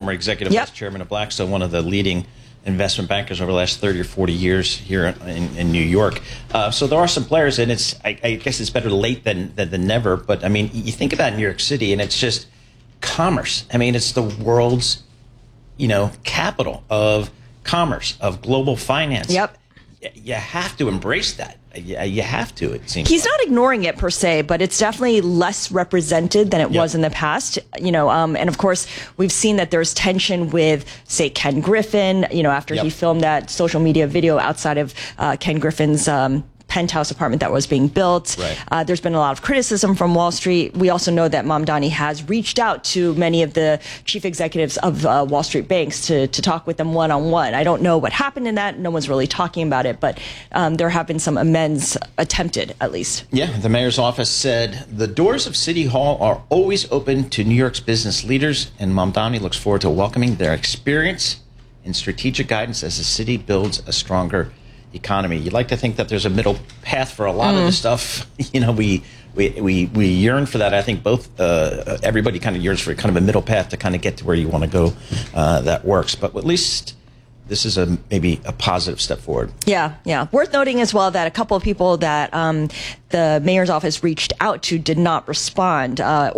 former executive vice chairman of Blackstone, one of the leading investment bankers over the last 30 or 40 years here in New York. So there are some players, and I guess it's better late than never. But, I mean, you think about New York City, and it's just commerce. I mean, it's the world's, capital of commerce, of global finance. Yep. You have to embrace that. You have to, it seems. He's not ignoring it per se, but it's definitely less represented than it was in the past. And of course, we've seen that there's tension with, say, Ken Griffin, after he filmed that social media video outside of Ken Griffin's penthouse apartment that was being built. Right. There's been a lot of criticism from Wall Street. We also know that Mamdani has reached out to many of the chief executives of Wall Street banks to talk with them one-on-one. I don't know what happened in that. No one's really talking about it, but there have been some amends attempted, at least. Yeah, the mayor's office said the doors of City Hall are always open to New York's business leaders, and Mamdani looks forward to welcoming their experience and strategic guidance as the city builds a stronger economy. You'd like to think that there's a middle path for a lot of the stuff. We yearn for that. I think everybody kind of yearns for kind of a middle path to kind of get to where you want to go. That works, but at least this is maybe a positive step forward. Yeah. Worth noting as well that a couple of people that the mayor's office reached out to did not respond,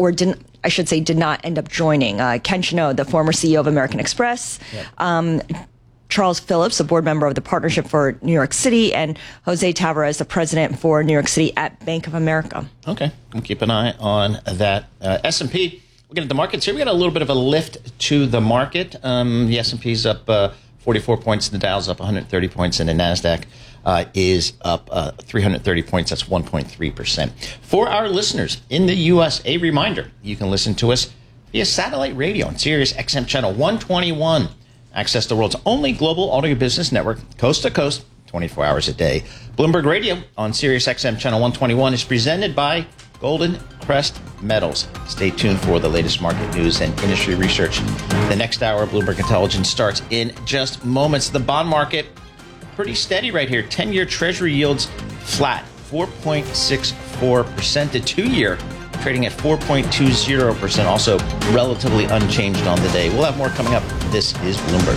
did not end up joining. Ken Chenault, the former CEO of American Express. Yep. Charles Phillips, a board member of the Partnership for New York City, and Jose Tavares, the president for New York City at Bank of America. Okay, we'll keep an eye on that. S&P, we'll get into the markets here. We got a little bit of a lift to the market. The S&P's up 44 points, the Dow's up 130 points, and the NASDAQ is up 330 points. That's 1.3%. For our listeners in the U.S., a reminder, you can listen to us via satellite radio on Sirius XM Channel 121. Access the world's only global audio business network, coast to coast, 24 hours a day. Bloomberg Radio on Sirius XM Channel 121 is presented by Golden Crest Metals. Stay tuned for the latest market news and industry research. The next hour of Bloomberg Intelligence starts in just moments. The bond market, pretty steady right here. 10-year Treasury yields flat, 4.64%. The 2-year trading at 4.20%, also relatively unchanged on the day. We'll have more coming up. This is Bloomberg.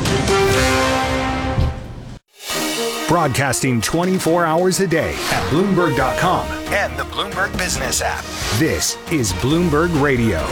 Broadcasting 24 hours a day at Bloomberg.com and the Bloomberg Business app. This is Bloomberg Radio.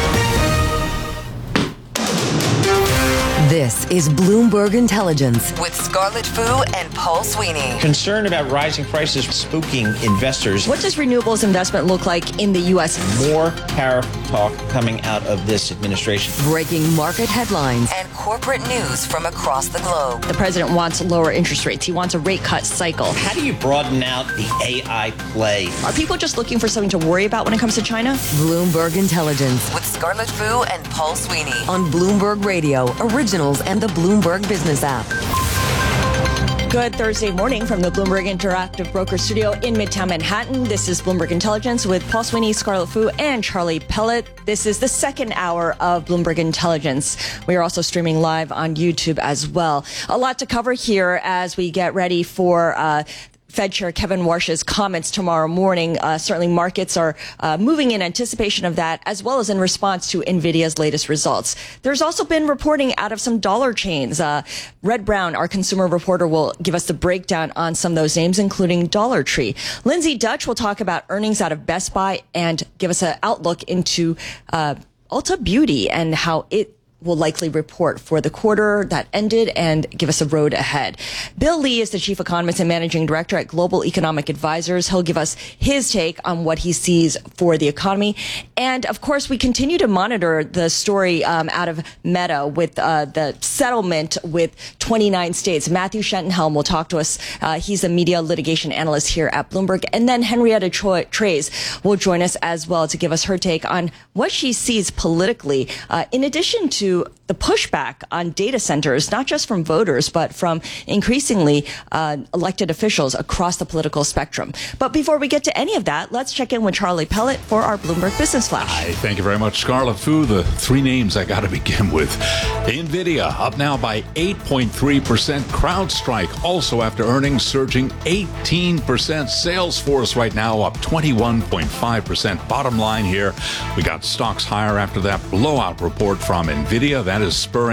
This is Bloomberg Intelligence with Scarlett Fu and Paul Sweeney. Concern about rising prices spooking investors. What does renewables investment look like in the U.S.? More tariff talk coming out of this administration. Breaking market headlines and corporate news from across the globe. The president wants lower interest rates. He wants a rate cut cycle. How do you broaden out the AI play? Are people just looking for something to worry about when it comes to China? Bloomberg Intelligence with Scarlett Fu and Paul Sweeney on Bloomberg Radio, originals and the Bloomberg Business app. Good Thursday morning from the Bloomberg Interactive Broker Studio in Midtown Manhattan. This is Bloomberg Intelligence with Paul Sweeney, Scarlett Fu, and Charlie Pellet. This is the second hour of Bloomberg Intelligence. We are also streaming live on YouTube as well. A lot to cover here as we get ready for Fed Chair Kevin Warsh's comments tomorrow morning. Certainly markets are moving in anticipation of that, as well as in response to NVIDIA's latest results. There's also been reporting out of some dollar chains. Red Brown, our consumer reporter, will give us the breakdown on some of those names, including Dollar Tree. Lindsay Dutch will talk about earnings out of Best Buy and give us an outlook into Ulta Beauty and how it will likely report for the quarter that ended and give us a road ahead. Bill Lee is the chief economist and managing director at Global Economic Advisors. He'll give us his take on what he sees for the economy. And of course, we continue to monitor the story out of Meta with the settlement with 29 states. Matthew Schentenhelm will talk to us. He's a media litigation analyst here at Bloomberg. And then Henrietta Trays will join us as well to give us her take on what she sees politically, in addition to the pushback on data centers, not just from voters, but from increasingly elected officials across the political spectrum. But before we get to any of that, let's check in with Charlie Pellet for our Bloomberg Business Flash. Hi, thank you very much, Scarlett Fu. The three names I got to begin with. NVIDIA up now by 8.3%. CrowdStrike also after earnings surging 18%. Salesforce right now up 21.5%. Bottom line here, we got stocks higher after that blowout report from NVIDIA. That is spurring